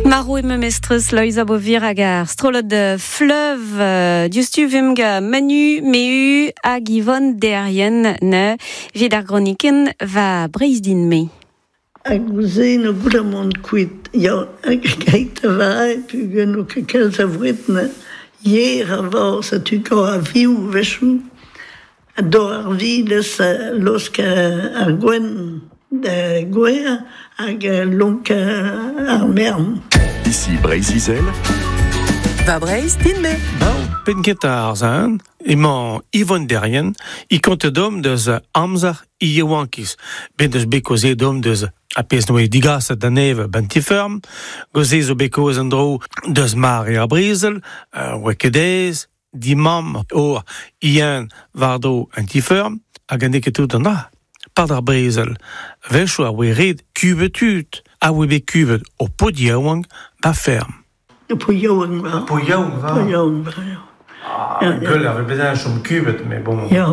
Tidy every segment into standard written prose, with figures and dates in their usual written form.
Maro mestrus loiz abovir agar strolod fleuve diustu vimga manu meu hag Yvonne derien ne vid ar groniken va breiz din me. Hag ouze no goulamont kuit ya hag gait a vae pugen o kekel zavouet ne yer a var sa tu ka a viou vechou a do ar vides losk ar gwen da gwer hag lonk ar merm. Ici Breiz-Izel. Va Breiz, din me. Penket arzan, emañ Yvonne derien, I konte dom deus amzer I yewankis. Ben deus bekoze dom deus a pez noe digas da neve bentifirm, goze zo bekoz an dro deus mar e ar brizel, wekedez, dimam or ien vardo antifirm, hag an eket tout an da. Pad ar brizel, vechou a oe red kubetut, a oe be kubet o pod yewang ba ferm. Po yaouang va. Po yaoung va. Po yaouang va, ja. Gueule ar bedan chom kubet, mais bon. Ja.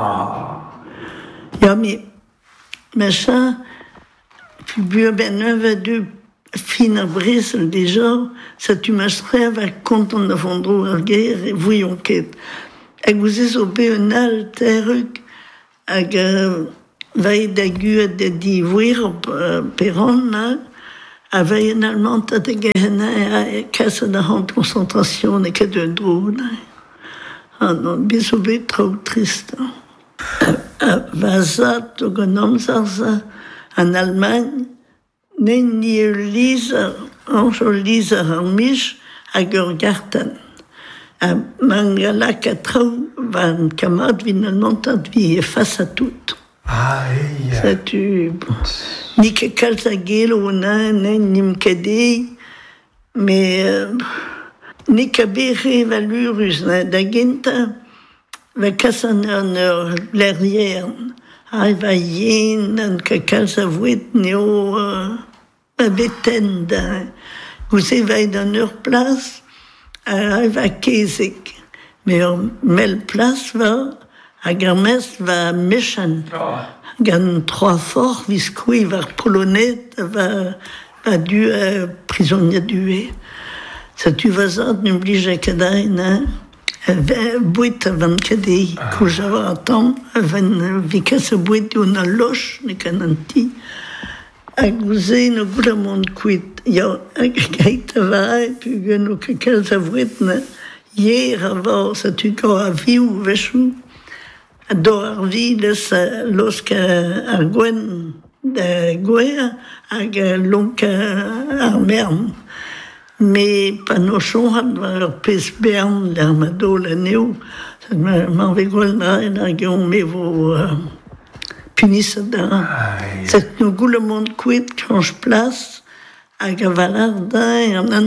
Ja, mais ça, tu bue ben neuve de fin ar Bresel déjà, ça tu m'astrev avec content de fondro ar guerre et voyons ket. Hag ouze zo be un al terruk hag vae da guet de di vouir peron na, a vae en allemand a de gehena a kassa da hand concentration e ket un dro na. Ah non, bis o be trao trist. Vazat o ganom zarza en Allemagne, nen ni liza, anjo liza ar mich hag ur garten. Mangalak a trao va an kamad vin allemand ad vi e face a tout. Ça tu... Ni ke kalza gelo na, nen nim kadei, mais ni ka bere valurus na da genta, va kassan an ur lerrier, va yen an ka kalza vouet neo a beten da. Gouze va an ur plas, va kezek, mais ur mel plas va, hag ar mest va mechan. Gan trois fort viskoui var polonet va du prisonnier dué. Ça tu vazat n'oblige kadain, bouit van kadei koujava atam, van vikas bouit on a loch ne kananti. Hag ouze no goulamont kuit ya hag gait a vae pugen o kekel zavouet ne yer a var ça tu ka a viou vechou a do ar vides losk ar gwen da gwer hag lonk ar merm. Me pa no chonhat va ur pez bern l'ar ma do la neo, ma ve gwell na en ar geon me vo punis da. Set no goulamont kouet kanj plas hag a valar da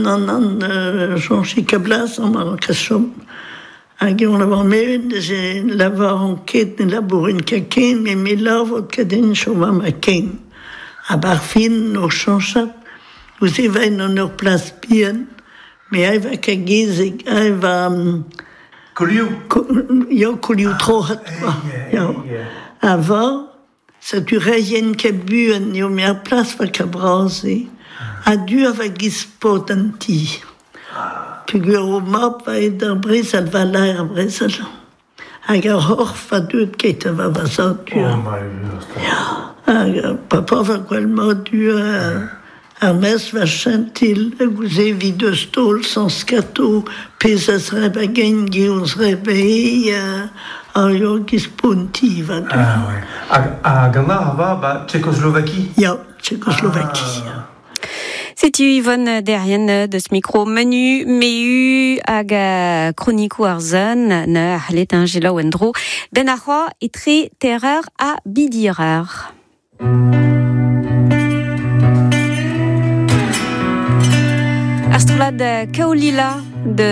an chanchi kablas an mar kachom. Hag on lavar met, j'ai lavar en ket ne labourin kaken, mais me lavot kaden chova ma ken. A bar fin no chanchat, vous avez en ur plas bien, mais ai va kagezek, ai va... Kolioù? Yo, kolioù trohat, yo. Ava, ça tu reyen kabuen, yo me ar plas va kabraze, a du ava gispot an ti. Pugur o map va ed ar Bresel va laer ar Bresel. Hag ar horf va deud ket va vazat du. Hag papa va gwell ma du ar mes va chantil gouze vid de stol sans skato pezas reb a gen geoz reb ar yo gisponti va du. A gana va ba Tchécoslovaquie? Ya, Tchécoslovaquie. C'est-tu Yvonne derien de ce micro menu meu hag chronikou arzan ne ahlet angela wendro ben arroa etre terreur a bidirer. Astrolade kaolila de